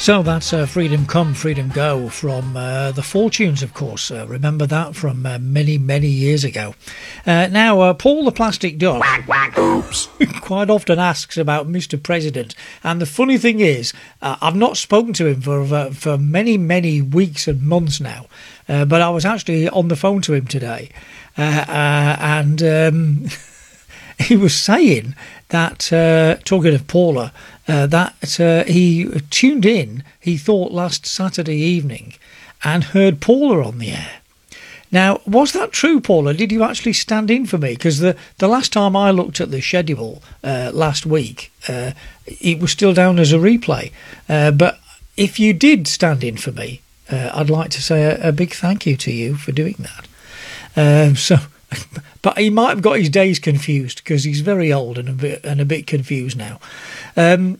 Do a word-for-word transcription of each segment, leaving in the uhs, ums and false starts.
So that's uh, Freedom Come, Freedom Go from uh, the Fortunes, of course. Uh, remember that from uh, many, many years ago. Uh, now, uh, Paul the Plastic Duck Quack, quack, oops. quite often asks about Mister President. And the funny thing is, uh, I've not spoken to him for, uh, for many, many weeks and months now. Uh, but I was actually on the phone to him today. Uh, uh, and um, he was saying that, uh, talking of Paula, uh, that uh, he tuned in, he thought, last Saturday evening and heard Paula on the air. Now, was that true, Paula? Did you actually stand in for me? Because the, the last time I looked at the schedule uh, last week, uh, it was still down as a replay. Uh, but if you did stand in for me, uh, I'd like to say a, a big thank you to you for doing that. Um, so... But he might have got his days confused because he's very old and a bit and a bit confused now. Um,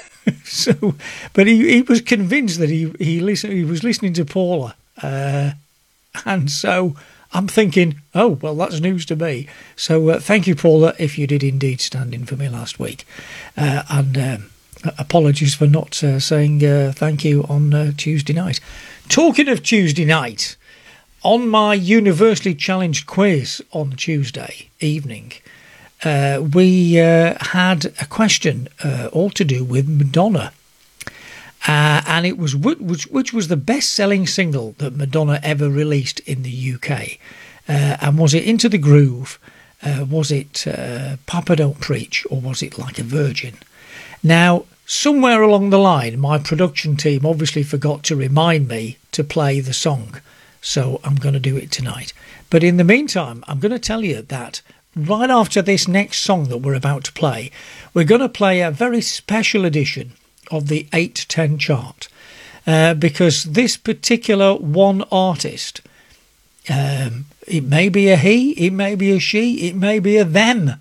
so, but he, he was convinced that he he listened. He was listening to Paula, uh, and so I'm thinking, oh well, that's news to me. So uh, thank you, Paula, if you did indeed stand in for me last week, uh, and um, apologies for not uh, saying uh, thank you on uh, Tuesday night. Talking of Tuesday night. On my Universally Challenged quiz on Tuesday evening, uh, we uh, had a question uh, all to do with Madonna. Uh, and it was which, which was the best-selling single that Madonna ever released in the U K. Uh, and was it Into the Groove? Uh, was it uh, Papa Don't Preach? Or was it Like a Virgin? Now, somewhere along the line, my production team obviously forgot to remind me to play the song. So I'm going to do it tonight. But in the meantime, I'm going to tell you that right after this next song that we're about to play, we're going to play a very special edition of the eight to ten chart. Uh, because this particular one artist, um, it may be a he, it may be a she, it may be a them,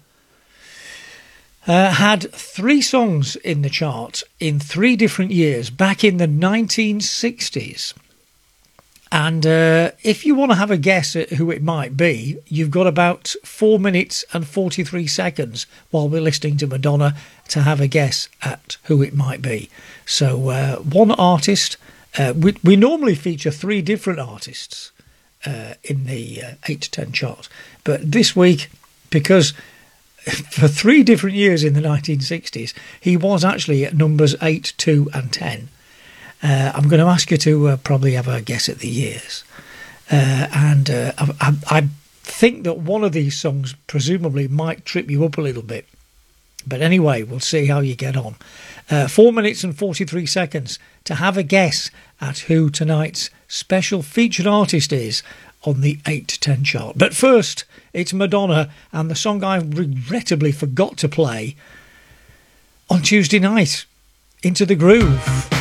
uh, had three songs in the chart in three different years back in the nineteen sixties. And uh, if you want to have a guess at who it might be, you've got about four minutes and forty-three seconds while we're listening to Madonna to have a guess at who it might be. So uh, one artist, uh, we, we normally feature three different artists uh, in the uh, eight to ten chart. But this week, because for three different years in the nineteen sixties, he was actually at numbers eight, two and ten. Uh, I'm going to ask you to uh, probably have a guess at the years. Uh, and uh, I, I think that one of these songs presumably might trip you up a little bit. But anyway, we'll see how you get on. Uh, four minutes and forty-three seconds to have a guess at who tonight's special featured artist is on the eight to ten chart. But first, it's Madonna and the song I regrettably forgot to play on Tuesday night, Into the Groove.